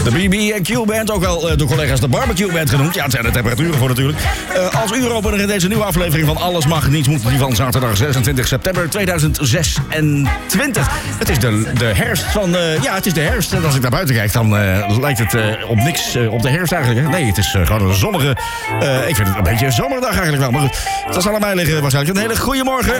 De BB&Q Band, ook wel door collega's de Barbecue Band genoemd. Ja, het zijn de temperaturen voor natuurlijk. Als uuropener in deze nieuwe aflevering van Alles Mag Niets Moet, die van zaterdag 26 september 2026. Het is de herfst van... het is de herfst. En als ik naar buiten kijk, dan lijkt het op niks op de herfst eigenlijk. Hè? Nee, het is gewoon een zonnige... ik vind het een beetje een zomerdag eigenlijk wel. Maar goed, dat zal aan mij liggen waarschijnlijk. Een hele goede morgen.